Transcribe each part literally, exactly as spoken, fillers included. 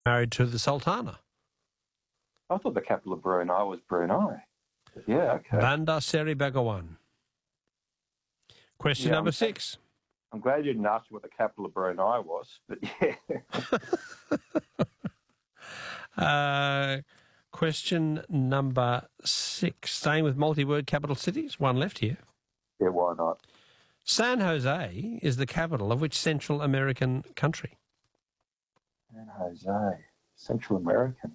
Married to the Sultana. I thought the capital of Brunei was Brunei. Yeah, okay. Bandar Seri Begawan. Question Yeah, number I'm- six. I'm glad you didn't ask me what the capital of Brunei was, but yeah. Uh, question number six. Staying with multi-word capital cities. One left here. Yeah, why not? San Jose is the capital of which Central American country? San Jose, Central American.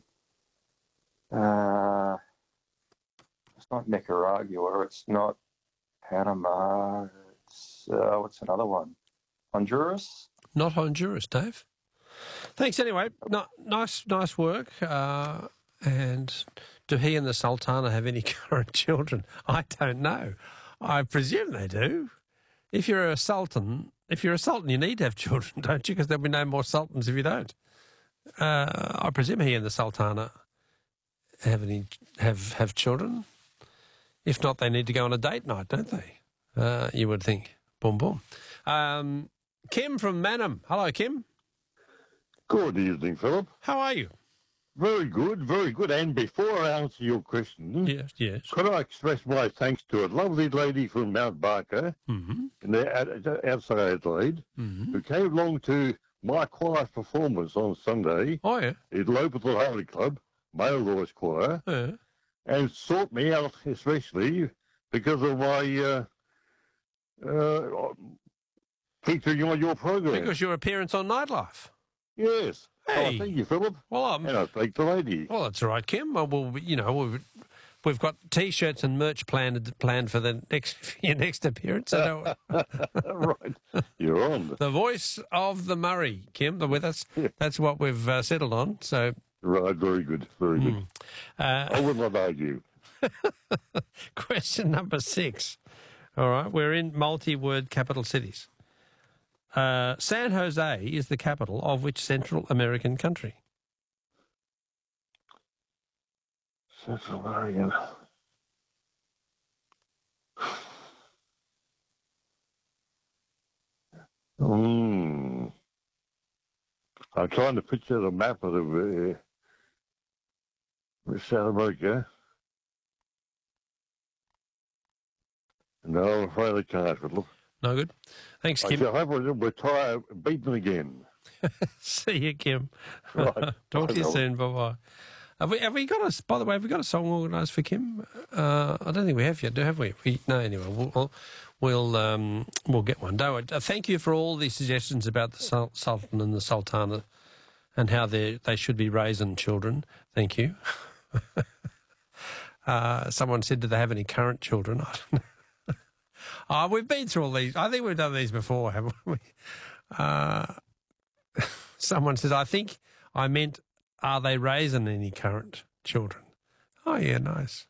Uh, it's not Nicaragua. It's not Panama. It's uh, what's another one? Honduras. Not Honduras, Dave. Thanks anyway. No, nice, nice work. Uh, and do he and the Sultana have any current children? I don't know. I presume they do. If you're a sultan, if you're a sultan, you need to have children, don't you? Because there'll be no more sultans if you don't. Uh, I presume he and the Sultana have any have have children. If not, they need to go on a date night, don't they? Uh, you would think. Boom, boom. Um, Kim from Mannum. Hello, Kim. Good evening, Philip. How are you? Very good, very good. And before I answer your question, Yes, yes. could I express my thanks to a lovely lady from Mount Barker Mm-hmm. in the, outside Adelaide Mm-hmm. who came along to my choir performance on Sunday Oh, yeah. at Lopetal Harley Club, Male Voice Choir, Yeah. and sought me out especially because of my uh, uh, featuring on your program. Because your appearance on Nightlife. Yes. Hey. Oh, thank you, Philip. Well, um, And I thank the lady. well, that's all right, Kim. Well, we'll you know, we've, we've got T-shirts and merch planned planned for the next your next appearance. So Right. You're on. the voice of the Murray, Kim, the with us. That's what we've uh, settled on. So, Right, very good, very good. uh, I would not argue. question number six. All right, we're in multi-word capital cities. Uh, San Jose is the capital of which Central American country? Central American. Hmm. I'm trying to picture the map of the, uh, South America. No, I'm afraid I can't, Philip. No good. Thanks, I Kim. shall have to retire beaten again. See you, Kim. Right. Talk to you Bye, soon. Bye bye. Have we have we got a by the way? Have we got a song organised for Kim? Uh, I don't think we have yet. Do have we? we no. Anyway, we'll we'll we'll, um, we'll get one. Don't worry. Uh, thank you for all the suggestions about the Sul- Sultan and the Sultana and how they they should be raising children. Thank you. uh, someone said, "Do they have any current children?" I don't know. Oh, we've been through all these. I think we've done these before, haven't we? Uh, someone says, I think I meant, are they raising any current children? Oh, yeah, nice.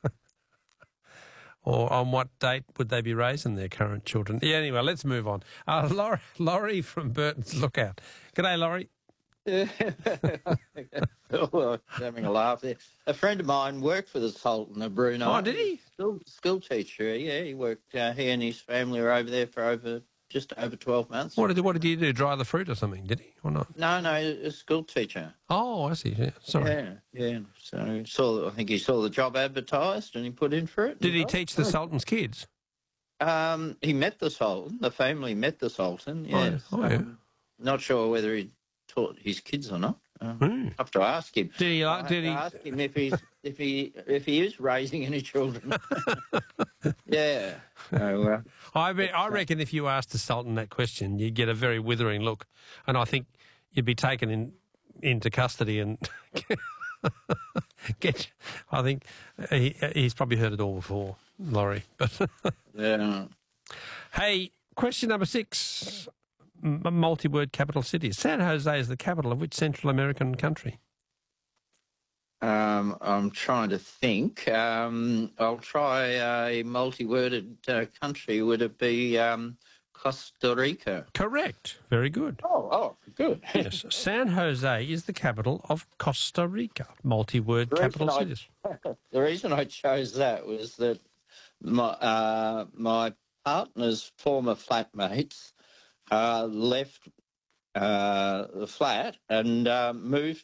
Or on what date would they be raising their current children? Yeah, anyway, let's move on. Uh, Laurie, Laurie from Burton's Lookout. G'day, Laurie. Oh, having a laugh there. A friend of mine worked for the Sultan of Brunei. Oh, did he? School, school teacher, yeah. He worked, uh, he and his family were over there for over just over twelve months. What did, what did he do? Dry the fruit or something, did he? Or not? No, no, a school teacher. Oh, I see. Yeah, sorry. Yeah, yeah. So saw, I think he saw the job advertised and he put in for it. Did he teach the Sultan's kids? Um, he met the Sultan. The family met the Sultan, Oh, yeah. yes. Oh, yeah. Um, not sure whether he taught his kids or not. Um, Hmm. Have to ask him. Did he, I uh, have did to he, ask him if he's if he if he is raising any children. Yeah. So, uh, I, be, I reckon if you asked the Sultan that question, you'd get a very withering look, and I think you'd be taken in into custody and get. I think he, he's probably heard it all before, Laurie. But yeah. hey, question number six: M- multi-word capital cities. San Jose is the capital of which Central American country? Um, I'm trying to think. Um, I'll try a multi-worded uh, country. Would it be um, Costa Rica? Correct. Very good. Oh, oh, good. Yes, San Jose is the capital of Costa Rica. Multi-word The capital reason I- cities. The reason I chose that was that my uh, my partner's former flatmates uh, left uh, the flat and uh, moved